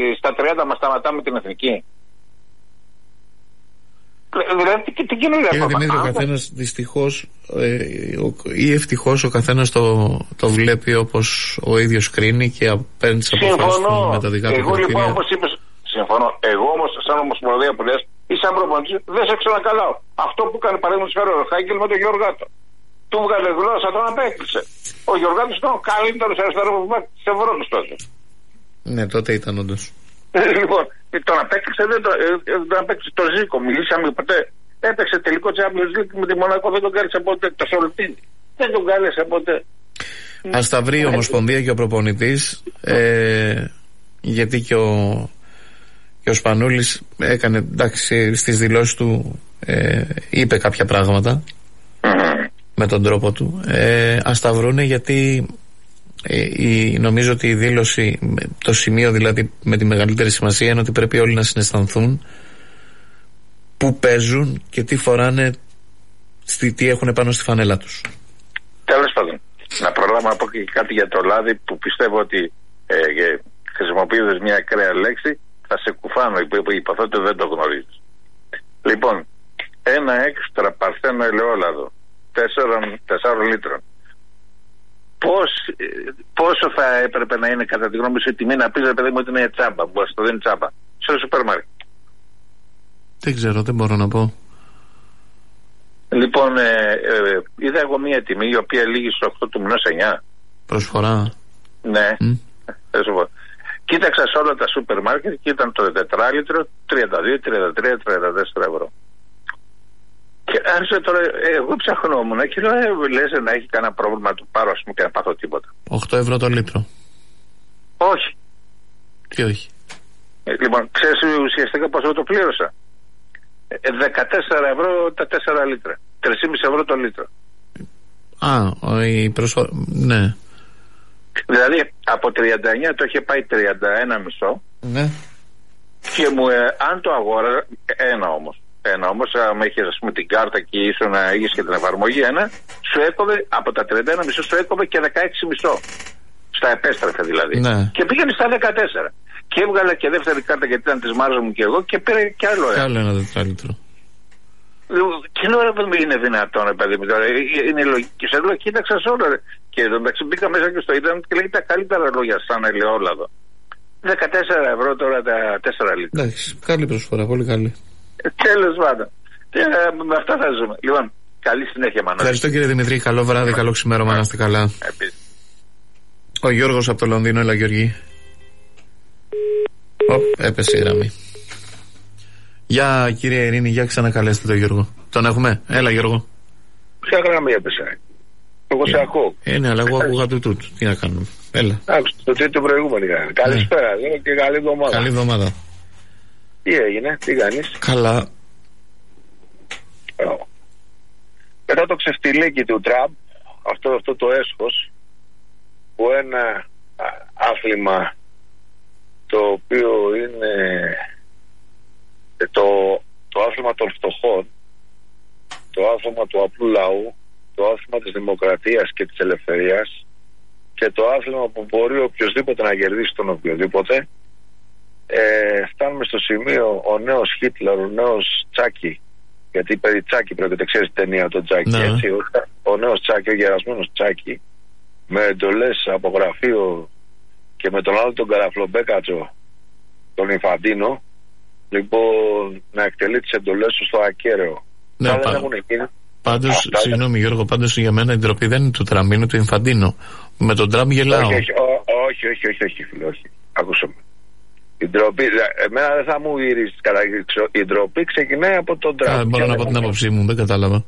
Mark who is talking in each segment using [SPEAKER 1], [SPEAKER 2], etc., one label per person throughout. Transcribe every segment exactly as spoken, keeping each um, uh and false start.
[SPEAKER 1] στα τριάντα μας σταματάμε την εθνική. Δηλαδή τι, τι καινούργια
[SPEAKER 2] Κύριε Δημήτρη, ο καθένας δυστυχώς ε, ή ευτυχώς ο καθένας το, το βλέπει όπως ο ίδιος κρίνει και παίρνει τις αποφάσεις του με τα δικά του
[SPEAKER 1] εγώ
[SPEAKER 2] κριτήρια.
[SPEAKER 1] Λοιπόν, όπως είπες, συμφωνώ. Εγώ όμως, σαν ομοσπονδία που λες, ή σαν προπονητής, δεν σε ξανακαλάω. Αυτό που έκανε παραδείγματος χάρη ο Χάγκελ με τον Γιωργάτο. Του βγάλε γλώσσα, τον απέκλεισε. Ο Γιωργάτος ήταν ο καλύτερος αριστερός της Ευρώπης τότε.
[SPEAKER 2] Ναι, τότε ήταν όντως.
[SPEAKER 1] Λοιπόν, τον απέκλεισε, δεν τον, τον απέκλεισε το Ζήκο. Μιλήσαμε ποτέ. Έπαιξε τελικό Champions League με τη Μονακό, δεν τον κάλεσε ποτέ. Το Σολτίνι. Δεν τον κάλεσε ποτέ.
[SPEAKER 2] Ας τα βρει η Ομοσπονδία και ο προπονητής, ε, γιατί και ο, και ο Σπανούλης έκανε, εντάξει, στις δηλώσεις του ε, είπε κάποια πράγματα mm-hmm. με τον τρόπο του. Ε, ας τα βρούνε, γιατί ε, η, νομίζω ότι η δήλωση, το σημείο δηλαδή με τη μεγαλύτερη σημασία είναι ότι πρέπει όλοι να συναισθανθούν που παίζουν και τι φοράνε, στη, τι έχουν πάνω στη φανέλα τους.
[SPEAKER 1] Τέλος πάντων, να προλάβω να πω και κάτι για το λάδι, που πιστεύω ότι ε, χρησιμοποιώντας μια ακραία λέξη θα σε κουφάνω, υποθέτω ότι δεν το γνωρίζεις. Λοιπόν, ένα έξτρα παρθένο ελαιόλαδο τεσσάρων λίτρων, Πώς, πόσο θα έπρεπε να είναι κατά τη γνώμη σου η τιμή, να πεις ρε παιδί μου ότι είναι τσάμπα, που το δίνει τσάμπα στο σούπερ μάρκετ?
[SPEAKER 2] Δεν ξέρω, δεν μπορώ να πω.
[SPEAKER 1] Λοιπόν, ε, ε, είδα εγώ μία τιμή η οποία λήγει στο οκτώ του μηνός εννιά.
[SPEAKER 2] Προσφορά.
[SPEAKER 1] Ναι, mm. Κοίταξα σε όλα τα σούπερ μάρκετ και ήταν το τετράλιτρο τριάντα δύο, τριάντα τρία, τριάντα τέσσερα ευρώ. Και άρχισε τώρα, εγώ ψαχνόμουν και λέω, ε, λες να έχει κανένα πρόβλημα του πάρω, ας πούμε, και να πάθω τίποτα.
[SPEAKER 2] οκτώ ευρώ το λίτρο.
[SPEAKER 1] Όχι.
[SPEAKER 2] Τι όχι?
[SPEAKER 1] Ε, λοιπόν, ξέρεις ουσιαστικά πόσο το πλήρωσα? Ε, δεκατέσσερα ευρώ τα τέσσερα λίτρα. τρία κόμμα πέντε ευρώ το λίτρο.
[SPEAKER 2] Α, η προσφορά, ναι.
[SPEAKER 1] Δηλαδή από τριάντα εννιά το είχε πάει τριάντα ένα κόμμα πέντε.
[SPEAKER 2] Ναι. Και
[SPEAKER 1] μου, ε, αν το αγόραζα, ένα όμως. Ένα όμως, αν έχεις ας πούμε την κάρτα και ήσουν να έχεις και την εφαρμογή ένα, σου έκοβε από τα τριάντα ένα κόμμα πέντε, σου έκοβε και δεκαέξι κόμμα πέντε. Στα επέστρεφε δηλαδή.
[SPEAKER 2] Ναι.
[SPEAKER 1] Και πήγαινε στα δεκατέσσερα. Και έβγαλα και δεύτερη κάρτα γιατί ήταν της μάρας μου και εγώ και πήρε κι άλλο ένα.
[SPEAKER 2] Κι άλλο ένα τετράλιτρο.
[SPEAKER 1] Και λέω ρε παιδί, είναι δυνατόν ρε παιδί μου τώρα, είναι λογική. Σε λέω κοίταξα σε όλα ρε. Και εντάξει μπήκα μέσα και στο ίντερνετ και λέγει τα καλύτερα λόγια σαν ελαιόλαδο. δεκατέσσερα ευρώ τώρα τα τέσσερα λίτρα.
[SPEAKER 2] Εντάξει, καλή προσφορά, πολύ καλή.
[SPEAKER 1] Τέλος πάντων. Με αυτά θα ζούμε. Λοιπόν, καλή συνέχεια Μανώλη.
[SPEAKER 2] Ευχαριστώ κύριε Δημητρή, καλό βράδυ, καλό ξημέρωμα, να είστε καλά.
[SPEAKER 1] Επίσης.
[SPEAKER 2] Ο Γιώργος από το Λονδίνο, έλα Γιώργη. Οπ, έπεσε η γραμμή. Γεια κύριε Ειρήνη, για ξανακαλέστε τον Γιώργο. Τον έχουμε, έλα Γιώργο.
[SPEAKER 1] Ποια γραμμή έπεσε? Εγώ σε ακούω.
[SPEAKER 2] Ε, ναι, αλλά εγώ ακούγα του τούτου. Τι να κάνουμε. Έλα.
[SPEAKER 1] Άκουσα το τρίτο προηγούμενο. Καλησπέρα, ναι. Και καλή εβδομάδα.
[SPEAKER 2] Καλή εβδομάδα.
[SPEAKER 1] Τι έγινε, τι κάνεις?
[SPEAKER 2] Καλά.
[SPEAKER 1] Μετά το ξεφτιλίκι του Τραμπ, αυτό, αυτό το έσχος, που ένα άθλημα το οποίο είναι το, το άθλημα των φτωχών, το άθλημα του απλού λαού, το άθλημα της δημοκρατίας και της ελευθερίας και το άθλημα που μπορεί οποιοδήποτε να κερδίσει τον οποιοδήποτε. Ε, φτάνουμε στο σημείο ο νέος Χίτλερ, ο νέος Τσάκι, γιατί περί Τσάκι πρόκειται, ξέρεις την ταινία το Τσάκι, ναι. Έτσι, ο, ο νέος Τσάκι, ο γερασμένος Τσάκι, με εντολές από γραφείο και με τον άλλο τον Καραφλομπέκατσο, τον Ινφαντίνο, λοιπόν, να εκτελεί τις εντολές του στο ακέραιο.
[SPEAKER 2] Ναι, πα... Πάντως, Αυτά... συγγνώμη Γιώργο, πάντως για μένα η ντροπή δεν είναι του Τραμπ, είναι του Ινφαντίνο. Με τον Τραμπ γελάω.
[SPEAKER 1] Όχι, όχι, όχι, όχι, όχι, όχι, φίλε, όχι. Ακούσε με. Η ντροπή, εμένα δεν θα μου γυρίσει κατά. Η ντροπή ξεκινάει από τον Τραμπ.
[SPEAKER 2] Α, μπορώ να πω την άποψή μου, δεν κατάλαβα.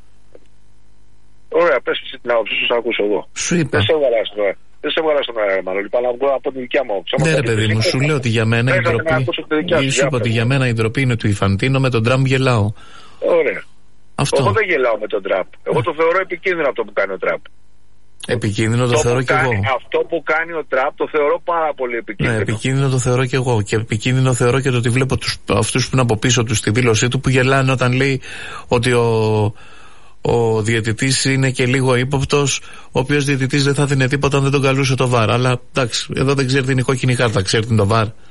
[SPEAKER 1] Ωραία, πες εσύ την άποψή σου, θα ακούσω εγώ.
[SPEAKER 2] Σου είπα.
[SPEAKER 1] Δεν σε έβαλα τώρα. Δεν σε έβαλα στον αέρα, μάλλον. Είπα να βγω από τη δικιά μου άποψη.
[SPEAKER 2] Ναι, ρε παιδί μου, σου λέω ότι για μένα η ντροπή. Σου είπα ότι για μένα η ντροπή είναι του Ινφαντίνο, με τον Τραμπ γελάω.
[SPEAKER 1] Ωραία. Αυτό. Εγώ δεν γελάω με τον Τραμπ. Εγώ το θεωρώ επικίνδυνο αυτό που κάνει ο Τραμπ.
[SPEAKER 2] Επικίνδυνο το, το θεωρώ και εγώ.
[SPEAKER 1] Αυτό που κάνει ο Τραμπ το θεωρώ πάρα πολύ επικίνδυνο.
[SPEAKER 2] Ναι, επικίνδυνο το θεωρώ και εγώ. Και επικίνδυνο θεωρώ και το ότι βλέπω αυτούς που είναι από πίσω του στη δήλωσή του που γελάνε όταν λέει ότι ο, ο διαιτητής είναι και λίγο ύποπτος, ο οποίος διαιτητής δεν θα δίνει τίποτα αν δεν τον καλούσε το βαρ. Αλλά εντάξει, εδώ δεν ξέρει την κόκκινη κάρτα, ξέρει την το βαρ.